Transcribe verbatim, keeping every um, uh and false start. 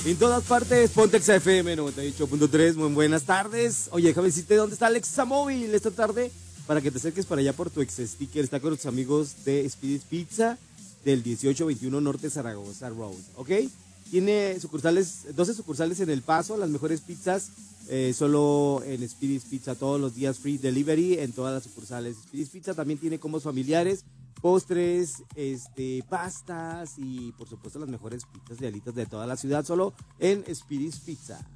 En todas partes, Pontex F M noventa y ocho punto tres, muy buenas tardes. Oye, déjame decirte dónde está Alexa Móvil esta tarde para que te acerques para allá por tu ex sticker. Está con tus amigos de Speedy's Pizza del dieciocho veintiuno Norte Zaragoza Road, ¿ok? Tiene sucursales, doce sucursales en El Paso, las mejores pizzas, eh, solo en Speedy's Pizza todos los días, free delivery en todas las sucursales. Speedy's Pizza también tiene combos familiares, postres, este, pastas y por supuesto las mejores pizzas y alitas de toda la ciudad, solo en Speedy's Pizza.